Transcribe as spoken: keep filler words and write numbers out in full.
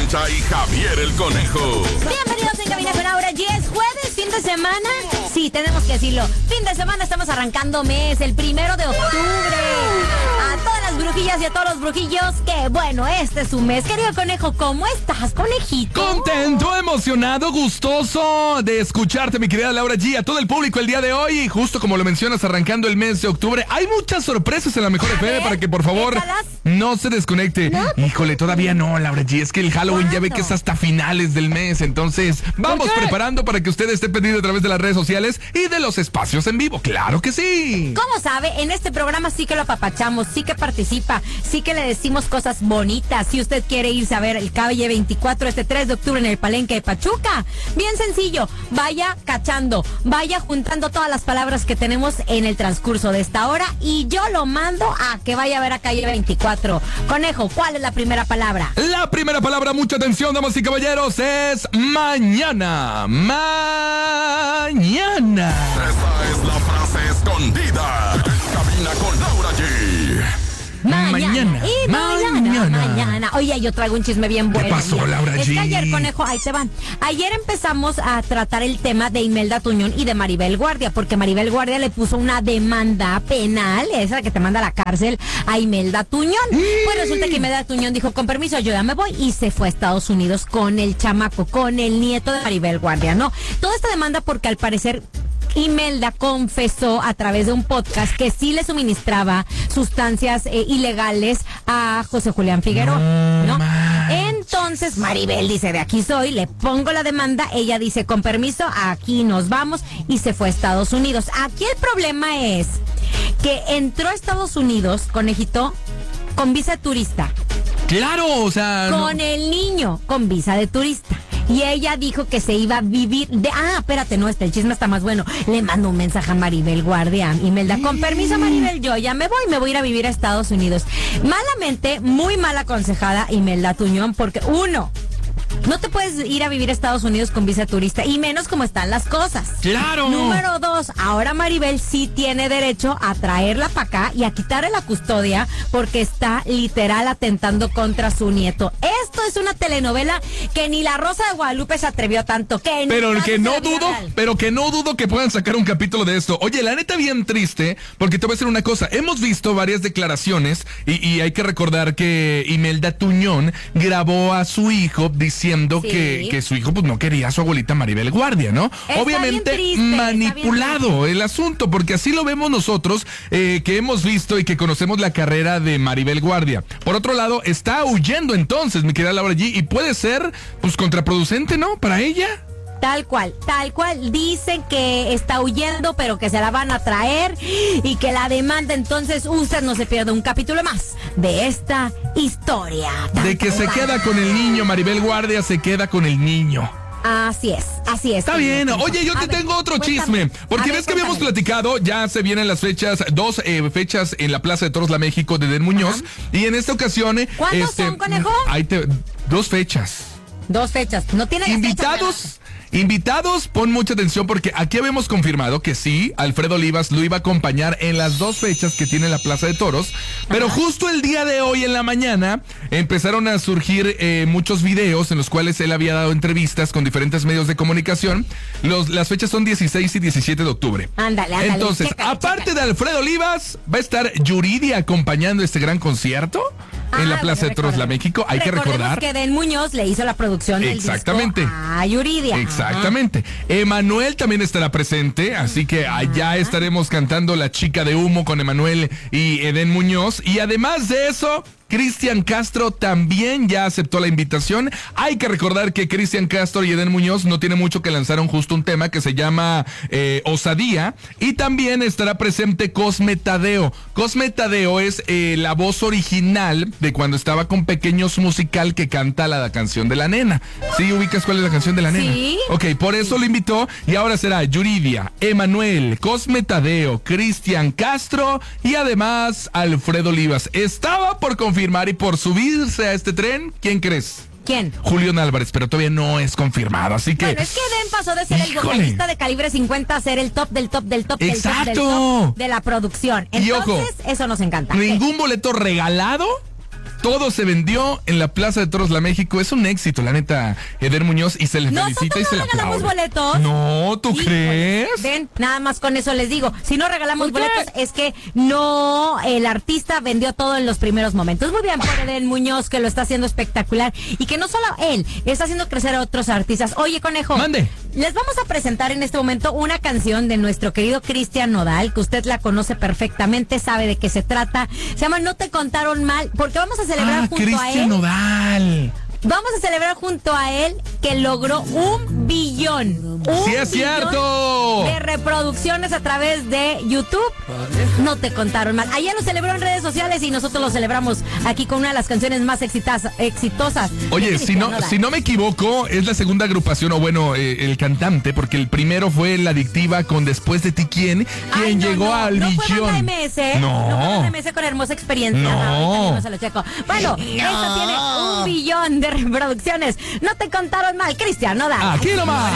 Concha y Javier el Conejo. Bienvenidos en Cabina con Laura G. Es jueves, fin de semana. Sí, tenemos que decirlo. Fin de semana, estamos arrancando mes, el primero de octubre. A todas las brujillas y a todos los brujillos, que bueno, este es su mes. Querido Conejo, ¿cómo estás, conejito? Contento, emocionado, gustoso de escucharte, mi querida Laura G. A todo el público el día de hoy, y justo como lo mencionas, arrancando el mes de octubre. Hay muchas sorpresas en la Mejor F M para que por favor déjalas. no se desconecte. ¿No? Híjole, todavía no, Laura G. Es que el Halloween ¿Cuándo? ya ve que es hasta finales del mes. Entonces, vamos preparando para que usted esté pendiente a través de las redes sociales y de los espacios en vivo. ¡Claro que sí! ¿Cómo sabe? En este programa sí que lo apapachamos, sí que participa, sí que le decimos cosas bonitas. Si usted quiere irse a ver el Calle veinticuatro este tres de octubre en el Palenque de Pachuca, bien sencillo, vaya cachando, vaya juntando todas las palabras que tenemos en el transcurso de esta hora y yo lo mando a que vaya a ver a Calle veinticuatro. Conejo, ¿cuál es la primera palabra? La primera palabra, mucha atención, damas y caballeros, es mañana. Mañana. Esta es la frase escondida en Cabina con Laura G. Mañana. Mañana. Y mañana, Mañana. mañana. Oye, yo traigo un chisme bien bueno. pasó, mira. Laura Es que G? ayer, Conejo, ahí te van. Ayer empezamos a tratar el tema de Imelda Tuñón y de Maribel Guardia, porque Maribel Guardia le puso una demanda penal, esa que te manda a la cárcel, a Imelda Tuñón. Pues resulta que Imelda Tuñón dijo, con permiso, yo ya me voy, y se fue a Estados Unidos con el chamaco, con el nieto de Maribel Guardia, ¿no? Toda esta demanda porque al parecer Imelda confesó a través de un podcast que sí le suministraba sustancias eh, ilegales a José Julián Figueroa, ¿no? Entonces Maribel dice, de aquí soy, le pongo la demanda, ella dice, con permiso, aquí nos vamos, y se fue a Estados Unidos. Aquí el problema es que entró a Estados Unidos, conejito, con visa de turista, Claro, o sea... no- con el niño, con visa de turista. Y ella dijo que se iba a vivir de... Ah, espérate, no, este, el chisme está más bueno. Le mando un mensaje a Maribel Guardia. Imelda, con permiso, Maribel, yo ya me voy, me voy a ir a vivir a Estados Unidos. Malamente, muy mal aconsejada Imelda Tuñón, porque uno, no te puedes ir a vivir a Estados Unidos con visa de turista, y menos como están las cosas. ¡Claro! Número dos, ahora Maribel sí tiene derecho a traerla para acá y a quitarle la custodia porque está literal atentando contra su nieto. Esto es una telenovela que ni la Rosa de Guadalupe se atrevió tanto. Que ni Pero casos que de no la vida dudo, real. pero que no dudo que puedan sacar un capítulo de esto. Oye, la neta bien triste, porque te voy a decir una cosa. Hemos visto varias declaraciones y, y hay que recordar que Imelda Tuñón grabó a su hijo diciendo Sí. que, que su hijo pues no quería a su abuelita Maribel Guardia, ¿no? Está Obviamente bien triste, manipulado el asunto, porque así lo vemos nosotros, eh, que hemos visto y que conocemos la carrera de Maribel Guardia. Por otro lado, está huyendo entonces, mi querida Laura G, y puede ser pues contraproducente, ¿no? Para ella. Tal cual, tal cual. Dicen que está huyendo, pero que se la van a traer y que la demanda. Entonces, usted no se pierde un capítulo más de esta historia. De que se queda con el niño, Maribel Guardia se queda con el niño. Así es, así es. Está bien. Oye, yo A te ver, tengo otro cuéntame. chisme. Porque A ves ver, que habíamos cuéntame. platicado, ya se vienen las fechas, dos eh, fechas en la Plaza de Toros La México de Den Muñoz. Y en esta ocasión... eh, ¿Cuántos este, son, conejo? ahí te- dos fechas. Dos fechas. No tiene la fecha, Invitados, invitados, pon mucha atención porque aquí habíamos confirmado que sí, Alfredo Olivas lo iba a acompañar en las dos fechas que tiene la Plaza de Toros, pero justo el día de hoy en la mañana empezaron a surgir eh, muchos videos en los cuales él había dado entrevistas con diferentes medios de comunicación. Los, las fechas son dieciséis y diecisiete de octubre. Ándale, ándale. Entonces, Chécale, aparte chécale. de Alfredo Olivas, va a estar Yuridia acompañando este gran concierto en la Ah, Plaza de Toros La recordemos. México. Hay que Recordemos recordar. que Den Muñoz le hizo la producción del Exactamente. disco a Yuridia. Exactamente. Emanuel también estará presente, así que allá estaremos cantando La Chica de Humo con Emanuel y Eden Muñoz. Y además de eso, Cristian Castro también ya aceptó la invitación. Hay que recordar que Cristian Castro y Eden Muñoz no tiene mucho que lanzaron justo un tema que se llama eh, Osadía. Y también estará presente Cosme Tadeo. Cosme Tadeo es eh, la voz original de cuando estaba con Pequeños Musical, que canta la canción de la nena. ¿Sí ubicas cuál es la canción de la nena? Sí. Ok, por eso lo invitó. Y ahora será Yuridia, Emanuel, Cosme Tadeo, Cristian Castro y además Alfredo Olivas. Estaba por confirmar y por subirse a este tren, ¿quién crees? ¿Quién? Julián Álvarez, pero todavía no es confirmado, así que... Bueno, es que Den pasó de ser el Híjole. vocalista de Calibre cincuenta a ser el top del top del top del top del ¡Exacto! top de la producción. Y Entonces, ojo, eso nos encanta. ningún boleto regalado. todo se vendió en la Plaza de Toros La México. Es un éxito, la neta, Eder Muñoz, y se le felicita y se le regalamos aplaude. boletos. No, ¿tú Híjole, crees? Ven, nada más con eso les digo. Si no regalamos ¿Por qué? boletos, es que no, el artista vendió todo en los primeros momentos. Muy bien por Eden Muñoz, que lo está haciendo espectacular. Y que no solo él, está haciendo crecer a otros artistas. Oye, Conejo. Mande. Les vamos a presentar en este momento una canción de nuestro querido Cristian Nodal, que usted la conoce perfectamente, sabe de qué se trata. Se llama No te contaron mal, porque vamos a celebrar Ah, junto a Cristian él. Nodal. Vamos a celebrar junto a él que logró un billón. Un ¡Sí es billón cierto! de reproducciones a través de YouTube. No te contaron mal. Ayer lo celebró en redes sociales y nosotros lo celebramos aquí con una de las canciones más exitosas. exitosas Oye, de si no, Cristian Nodal. si no me equivoco, es la segunda agrupación, o bueno, eh, el cantante, porque el primero fue La Adictiva con Después de ti, ¿quién? Ay, Quien no, llegó no, al no billón. fue Banda M S, No. no fue Banda M S con Hermosa Experiencia. No. ahorita mismo se lo checo. Bueno, esta tiene un billón de reproducciones. No te contaron mal, Cristian Nodal. Aquí nomás.